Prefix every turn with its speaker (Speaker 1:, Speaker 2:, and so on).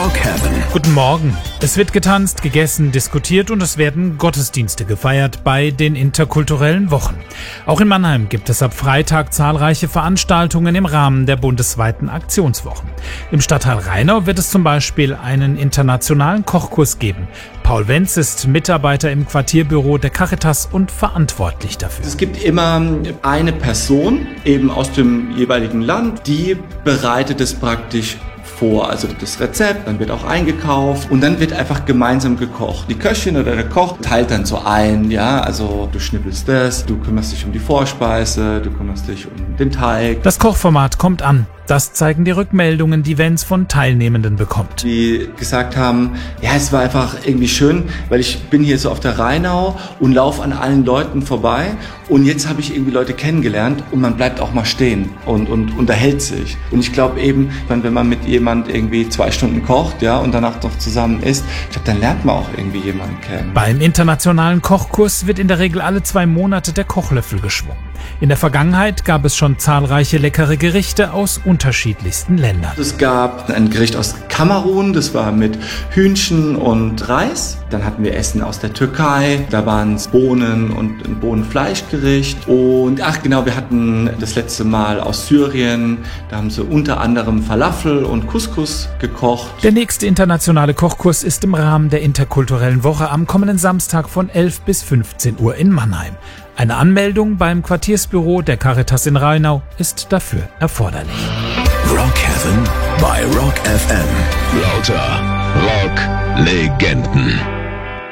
Speaker 1: Rock Heaven.
Speaker 2: Guten Morgen. Es wird getanzt, gegessen, diskutiert und es werden Gottesdienste gefeiert bei den interkulturellen Wochen. Auch in Mannheim gibt es ab Freitag zahlreiche Veranstaltungen im Rahmen der bundesweiten Aktionswochen. Im Stadtteil Rheinau wird es zum Beispiel einen internationalen Kochkurs geben. Paul Wenz ist Mitarbeiter im Quartierbüro der Caritas und verantwortlich dafür.
Speaker 3: Es gibt immer eine Person, eben aus dem jeweiligen Land, die bereitet es praktisch vor, also das Rezept, dann wird auch eingekauft und dann wird einfach gemeinsam gekocht. Die Köchin oder der Koch teilt dann so ein, ja, also du schnippelst das, du kümmerst dich um die Vorspeise, du kümmerst dich um den Teig.
Speaker 2: Das Kochformat kommt an. Das zeigen die Rückmeldungen, die Wenz von Teilnehmenden bekommt.
Speaker 3: Die gesagt haben, ja, es war einfach irgendwie schön, weil ich bin hier so auf der Rheinau und laufe an allen Leuten vorbei und jetzt habe ich irgendwie Leute kennengelernt und man bleibt auch mal stehen und unterhält sich. Und ich glaube eben, wenn man mit jemand irgendwie 2 Stunden kocht, ja, und danach noch zusammen isst, ich glaube, dann lernt man auch irgendwie jemanden kennen.
Speaker 2: Beim internationalen Kochkurs wird in der Regel alle 2 Monate der Kochlöffel geschwungen. In der Vergangenheit gab es schon zahlreiche leckere Gerichte aus unterschiedlichsten Ländern.
Speaker 3: Es gab ein Gericht aus Kamerun, das war mit Hühnchen und Reis. Dann hatten wir Essen aus der Türkei, da waren es Bohnen und ein Bohnenfleischgericht. Und wir hatten das letzte Mal aus Syrien, da haben sie unter anderem Falafel und Couscous gekocht.
Speaker 2: Der nächste internationale Kochkurs ist im Rahmen der interkulturellen Woche am kommenden Samstag von 11 bis 15 Uhr in Mannheim. Eine Anmeldung beim Quartiersbüro der Caritas in Rheinau ist dafür erforderlich.
Speaker 1: Rock Heaven bei Rock FM. Lauter Rock-Legenden.